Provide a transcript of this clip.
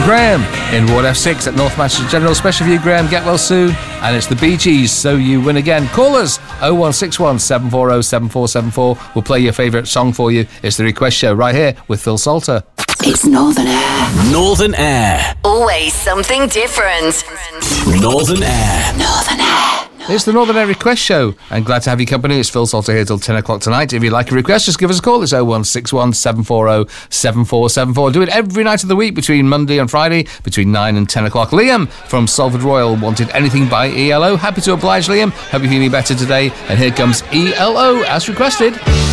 with Graham in Ward F6 at North Manchester General. Special for you, Graham. Get well soon. And it's the Bee Gees, So You Win Again. Call us 0161 740 7474. We'll play your favourite song for you. It's the Request Show right here with Phil Salter. It's Northern Air. Northern Air. Always something different. Northern Air. Northern Air. It's the Northern Air Request Show, and glad to have your company. It's Phil Salter here till 10 o'clock tonight. If you'd like a request, just give us a call. It's 0161 740 7474. Do it every night of the week between Monday and Friday, between 9 and 10 o'clock. Liam from Salford Royal wanted Anything by ELO. Happy to oblige, Liam. Hope you're feeling better today. And here comes ELO as requested.